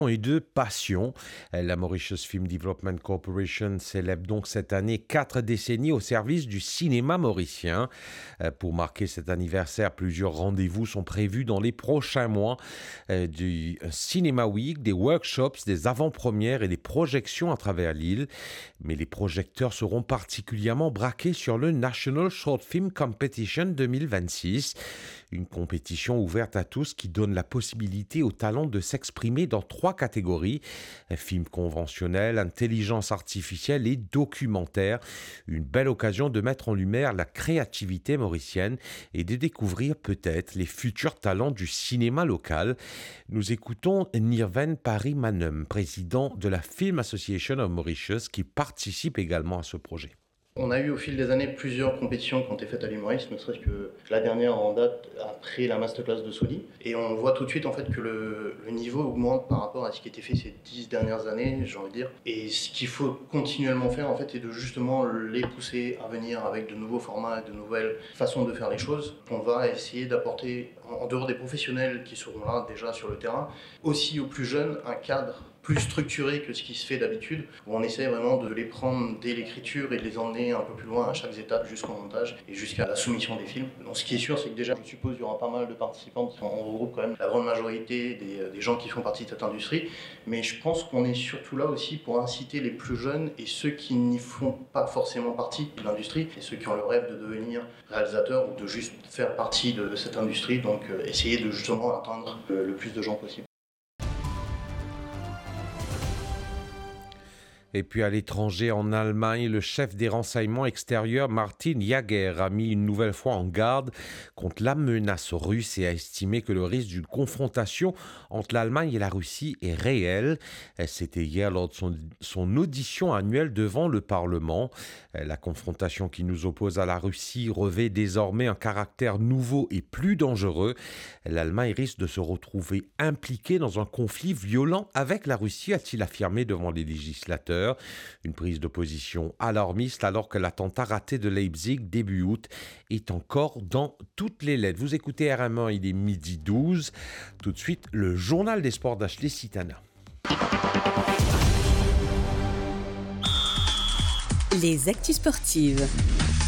Et de passion. La Mauritius Film Development Corporation célèbre donc cette année 4 décennies au service du cinéma mauricien. Pour marquer cet anniversaire, plusieurs rendez-vous sont prévus dans les prochains mois. Du Cinema Week, des workshops, des avant-premières et des projections à travers l'île. Mais les projecteurs seront particulièrement braqués sur le National Short Film Competition 2026. Une compétition ouverte à tous qui donne la possibilité aux talents de s'exprimer dans 3 catégories: film conventionnel, intelligence artificielle et documentaire. Une belle occasion de mettre en lumière la créativité mauricienne et de découvrir peut-être les futurs talents du cinéma local. Nous écoutons Nirven Parimanum, président de la Film Association of Mauritius, qui participe également à ce projet. On a eu au fil des années plusieurs compétitions qui ont été faites à l'île Maurice, ne serait-ce que la dernière en date après la masterclass de Soudi. Et on voit tout de suite en fait que le niveau augmente par rapport à ce qui a été fait ces 10 dernières années, j'ai envie de dire. Et ce qu'il faut continuellement faire en fait, est de justement les pousser à venir avec de nouveaux formats et de nouvelles façons de faire les choses. On va essayer d'apporter, en dehors des professionnels qui seront là déjà sur le terrain, aussi aux plus jeunes un cadre plus structuré que ce qui se fait d'habitude, où on essaie vraiment de les prendre dès l'écriture et de les emmener un peu plus loin à chaque étape jusqu'au montage et jusqu'à la soumission des films. Donc ce qui est sûr, c'est que déjà, je suppose, il y aura pas mal de participants. On regroupe quand même la grande majorité des gens qui font partie de cette industrie, mais je pense qu'on est surtout là aussi pour inciter les plus jeunes et ceux qui n'y font pas forcément partie de l'industrie, et ceux qui ont le rêve de devenir réalisateurs ou de juste faire partie de cette industrie, donc essayer de justement atteindre le plus de gens possible. Et puis à l'étranger, en Allemagne, le chef des renseignements extérieurs, Martin Jaeger, a mis une nouvelle fois en garde contre la menace russe et a estimé que le risque d'une confrontation entre l'Allemagne et la Russie est réel. C'était hier lors de son audition annuelle devant le Parlement. La confrontation qui nous oppose à la Russie revêt désormais un caractère nouveau et plus dangereux. L'Allemagne risque de se retrouver impliquée dans un conflit violent avec la Russie, a-t-il affirmé devant les législateurs. Une prise de position alarmiste alors que l'attentat raté de Leipzig début août est encore dans toutes les lettres. Vous écoutez RM1, il est 12h12. Tout de suite, le journal des sports d'Ashley Sitana. Les actus sportives.